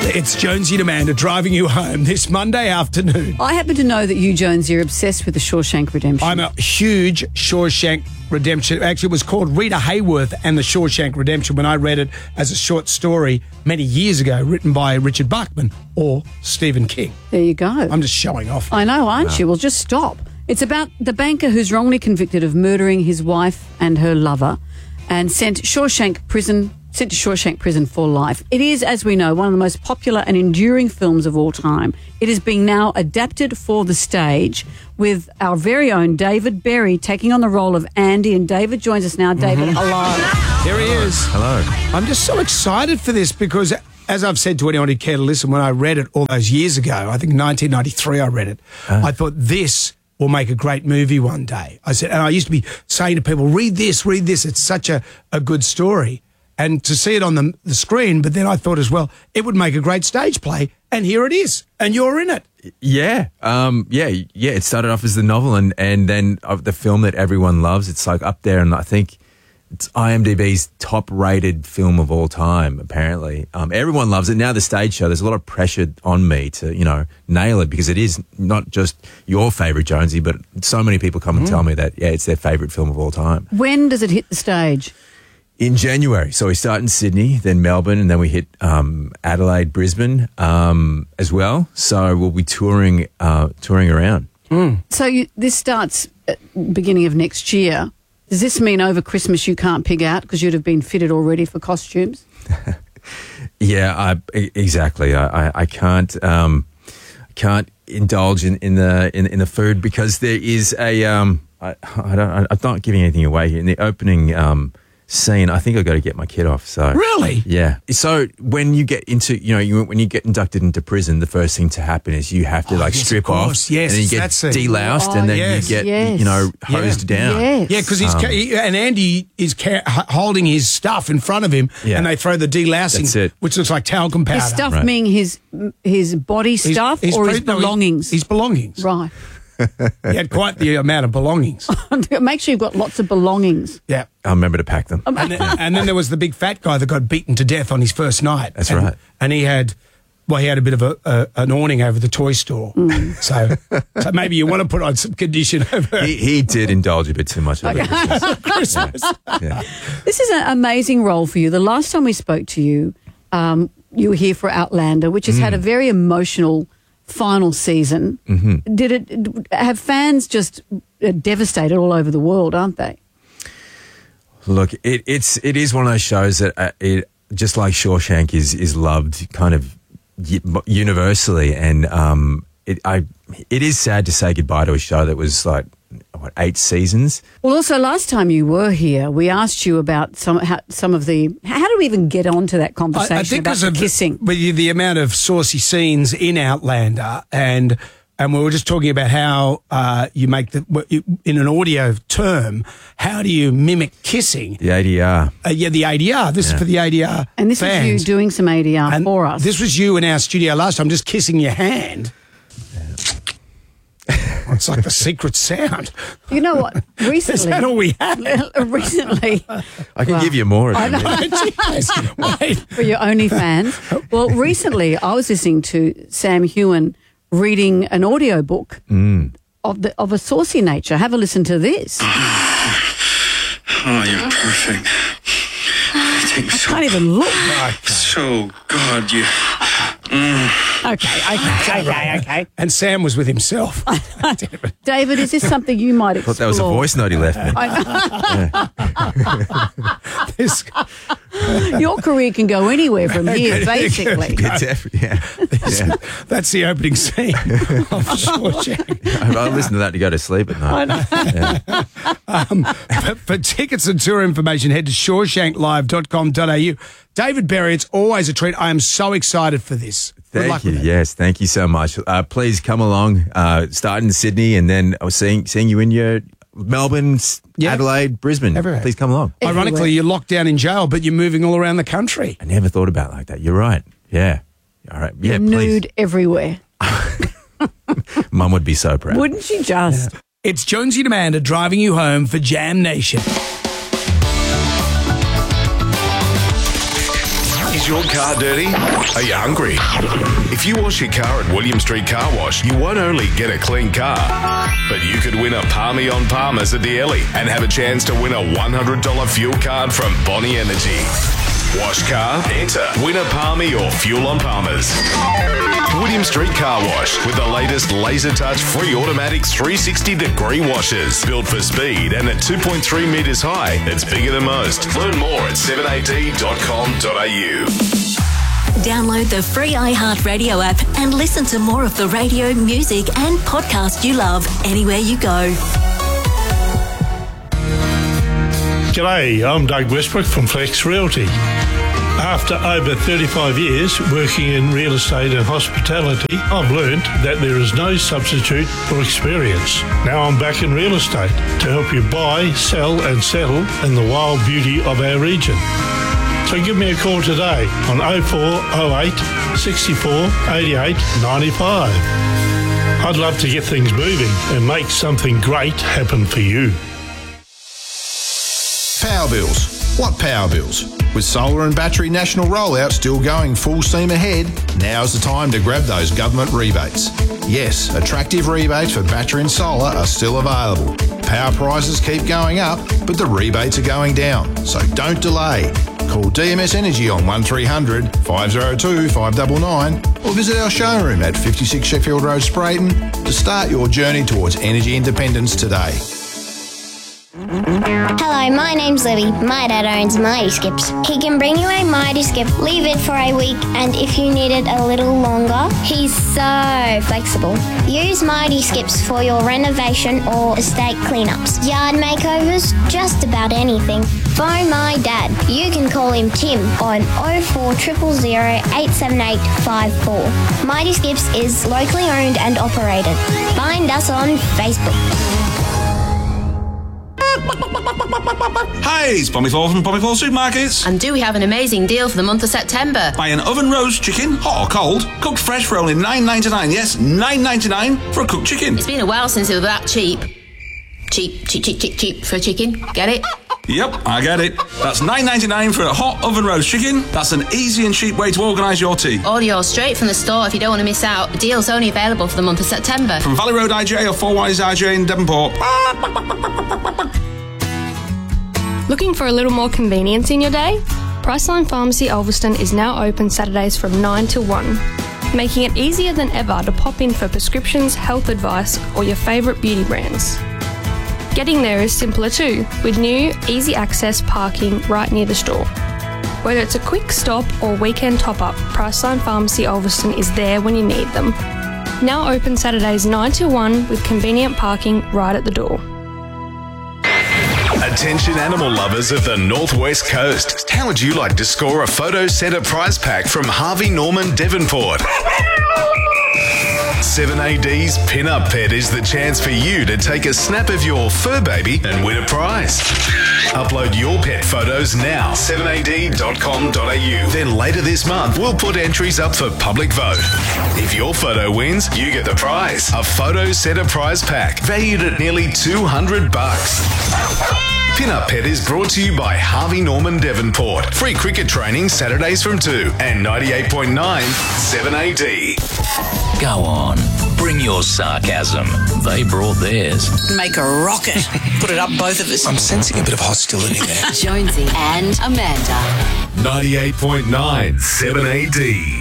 It's Jonesy and Amanda driving you home this Monday afternoon. I happen to know that you, Jonesy, are obsessed with the Shawshank Redemption. I'm a huge Shawshank Redemption. Actually, it was called Rita Hayworth and the Shawshank Redemption when I read it as a short story many years ago, written by Richard Bachman or Stephen King. There you go. I'm just showing off. I know, aren't you? Well, just stop. It's about the banker who's wrongly convicted of murdering his wife and her lover and sent to Shawshank Prison for life. It is, as we know, one of the most popular and enduring films of all time. It is being now adapted for the stage with our very own David Berry taking on the role of Andy. And David joins us now. David, hello. There he is. Hello. I'm just so excited for this because, as I've said to anyone who cared to listen, when I read it all those years ago, I think 1993 I read it, I thought this will make a great movie one day. I said, and I used to be saying to people, read this, it's such a good story. And to see it on the screen, but then I thought as well, it would make a great stage play, and here it is, and you're in it. Yeah. It started off as the novel, and then the film that everyone loves. It's like up there, and I think it's IMDb's top-rated film of all time, apparently. Everyone loves it. Now the stage show, there's a lot of pressure on me to, nail it, because it is not just your favourite, Jonesy, but so many people come and tell me that, it's their favourite film of all time. When does it hit the stage? In January. So we start in Sydney, then Melbourne, and then we hit Adelaide, Brisbane as well. So we'll be touring around. So this starts at the beginning of next year. Does this mean over Christmas you can't pig out because you'd have been fitted already for costumes? Yeah, exactly. I can't indulge in the food because there is I'm not giving anything away here. In the opening scene, I think I've got to get my kid off. So Really? Yeah. So when you get into, when you get inducted into prison, the first thing to happen is you have to strip off. Yes, and then you get deloused, and then you get hosed down. Yes. Yeah, because and Andy is holding his stuff in front of him, and they throw the That's delousing, it. which looks like talcum powder. His stuff meaning his body stuff or his belongings? His belongings. Right. He had quite the amount of belongings. Make sure you've got lots of belongings. Yeah. I'll remember to pack them. And then there was the big fat guy that got beaten to death on his first night. That's right. And he had a bit of an awning over the toy store. So maybe you want to put on some condition over. He did indulge a bit too much over Christmas. Yeah. This is an amazing role for you. The last time we spoke to you, you were here for Outlander, which has had a very emotional final season. Did it have fans just devastated all over the world, aren't they? Look, it is one of those shows that it just like Shawshank is loved kind of universally, and it is sad to say goodbye to a show that was 8 seasons. Well, also last time you were here, we asked you about some of the. How do we even get onto that conversation I think about the kissing? The amount of saucy scenes in Outlander, and we were just talking about how you make in an audio term, how do you mimic kissing? The ADR. The ADR. This is for the ADR And this fans. is you doing some ADR for us. This was you in our studio last time, just kissing your hand. It's like the secret sound. You know what? Recently, Is that all we have? recently, I can give you more. I know. Wait. for your OnlyFans. Well, recently I was listening to Sam Heughan reading an audiobook of a saucy nature. Have a listen to this. Oh, you're perfect. Take me Can't even look. so good. You. Okay. And Sam was with himself. David, is this something you might I explore? thought that was a voice note he left me. This- Your career can go anywhere from here, basically. That's the opening scene of Shawshank. I listen to that to go to sleep at night. For tickets and tour information, head to shawshanklive.com.au. David Berry, it's always a treat. I am so excited for this. Good luck Thank you. with it. Yes, thank you so much. Please come along. Start in Sydney, and then I was seeing you in your Melbourne, Adelaide, Brisbane. Everywhere. Please come along. Ironically, you're locked down in jail, but you're moving all around the country. I never thought about it like that. You're right. Yeah. All right. Yeah, You're please. nude everywhere. Mum would be so proud. Wouldn't you just? It's Jonesy and Amanda driving you home for Jam Nation. Is your car dirty? Are you hungry? If you wash your car at William Street Car Wash, you won't only get a clean car, but you could win a Palmy on Palmers at the Ellie and have a chance to win a $100 fuel card from Bonnie Energy. Wash car, enter, win a Palmy or fuel on Palmers. William Street Car Wash with the latest laser touch free automatic 360-degree washers. Built for speed and at 2.3 metres high, it's bigger than most. Learn more at 7ad.com.au. Download the free iHeartRadio app and listen to more of the radio, music and podcast you love anywhere you go. G'day, I'm Doug Westbrook from Flex Realty. After over 35 years working in real estate and hospitality, I've learned that there is no substitute for experience. Now I'm back in real estate to help you buy, sell and settle in the wild beauty of our region. So give me a call today on 0408 64 88 95. I'd love to get things moving and make something great happen for you. Power bills. What power bills? With solar and battery national rollout still going full steam ahead, now's the time to grab those government rebates. Yes, attractive rebates for battery and solar are still available. Power prices keep going up, but the rebates are going down, so don't delay. Call DMS Energy on 1300 502 599 or visit our showroom at 56 Sheffield Road, Sprayton to start your journey towards energy independence today. Hello, my name's Libby. My dad owns Mighty Skips. He can bring you a Mighty Skip, leave it for a week, and if you need it a little longer, he's so flexible. Use Mighty Skips for your renovation or estate cleanups, yard makeovers, just about anything. Phone my dad. You can call him Tim on 04000 878 54. Mighty Skips is locally owned and operated. Find us on Facebook. Hi, it's Pommy Paul from Pommy Paul Supermarkets. And do we have an amazing deal for the month of September? Buy an oven roast chicken, hot or cold, cooked fresh for only $9.99. Yes, $9.99 for a cooked chicken. It's been a while since it was that cheap. Cheap for a chicken. Get it? Yep, I get it. That's $9.99 for a hot oven roast chicken. That's an easy and cheap way to organise your tea. Order yours straight from the store if you don't want to miss out. The deal's only available for the month of September. From Valley Road IGA or Four Wise IGA in Devonport. Looking for a little more convenience in your day? Priceline Pharmacy Ulverston is now open Saturdays from 9 till 1, making it easier than ever to pop in for prescriptions, health advice or your favourite beauty brands. Getting there is simpler too, with new, easy access parking right near the store. Whether it's a quick stop or weekend top-up, Priceline Pharmacy Ulverston is there when you need them. Now open Saturdays 9 till 1 with convenient parking right at the door. Attention animal lovers of the Northwest Coast. How would you like to score a Photo Centre prize pack from Harvey Norman Devonport? 7AD's Pin-Up Pet is the chance for you to take a snap of your fur baby and win a prize. Upload your pet photos now, 7ad.com.au. Then later this month, we'll put entries up for public vote. If your photo wins, you get the prize, a Photo Centre prize pack, valued at nearly $200. Pin-Up Pet is brought to you by Harvey Norman Devonport. Free cricket training Saturdays from 2 and 98.9 7AD. Go on, bring your sarcasm. They brought theirs. Make a rocket. Put it up both of us. I'm sensing a bit of hostility there. Jonesy and Amanda. 98.9 7AD.